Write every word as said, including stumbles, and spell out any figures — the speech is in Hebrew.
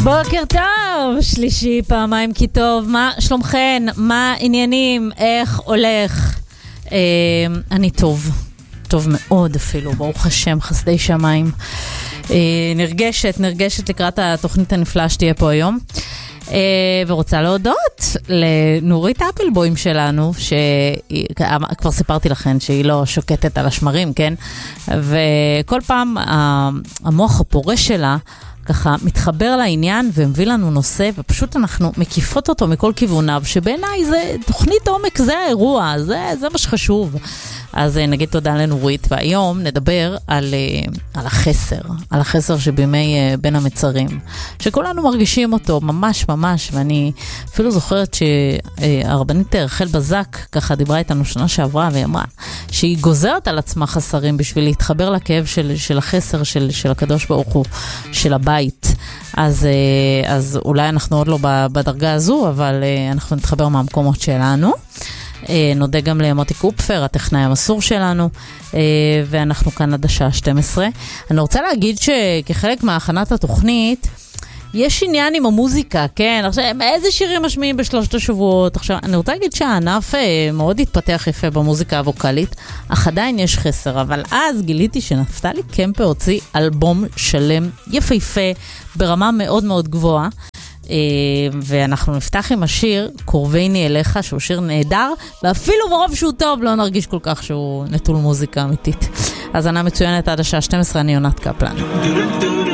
בוקר טוב, שלישי פעמיים כי טוב, מה שלומכן? מה עניינים? איך הולך? אה, אני טוב, טוב מאוד אפילו, ברוך השם, חסדי שמיים. אה, נרגשת, נרגשת לקראת התוכנית הנפלאה שתהיה פה היום. אה, ורוצה להודות לנורית אפלבוים שלנו, שכבר סיפרתי לכן שהיא לא שוקטת על השמרים, כן? וכל פעם המוח הפורה שלה ככה מתחבר לעניין ומביא לנו נושא, ופשוט אנחנו מקיפות אותו מכל כיווניו, שבעיניי זה תוכנית עומק, זה האירוע, זה, זה מה שחשוב. אז נגיד תודה לנורית, והיום נדבר על, על החסר, על החסר שבימי בין המצרים, שכולנו מרגישים אותו ממש ממש, ואני אפילו זוכרת שהרבנית רחל בזק ככה דיברה איתנו שנה שעברה, והיא אמרה שהיא גוזרת על עצמה חסרים בשביל להתחבר לכאב של, של החסר של, של הקדוש ברוך הוא, של הבית. אז, אז אולי אנחנו עוד לא בדרגה הזו, אבל אנחנו נתחבר מהמקומות שלנו. נודה גם למוטי קופפר, הטכנאי המסור שלנו, ואנחנו כאן עד השעה שתים עשרה. אני רוצה להגיד שכחלק מהכנת התוכנית, יש עניין עם המוזיקה, כן? עכשיו, איזה שירים משמיעים בשלושת השבועות? עכשיו, אני רוצה להגיד שהענף מאוד התפתח יפה במוזיקה הווקלית, אך עדיין יש חסר, אבל אז גיליתי שנפתלי קמפה הוציא אלבום שלם יפהפה, ברמה מאוד מאוד גבוהה, ואנחנו נפתח עם השיר קורבני אליך, שהוא שיר נהדר, ואפילו מרוב שהוא טוב לא נרגיש כל כך שהוא נטול מוזיקה אמיתית. אז אני מצוינת עד השעה שתים עשרה, אני יונת קפלן.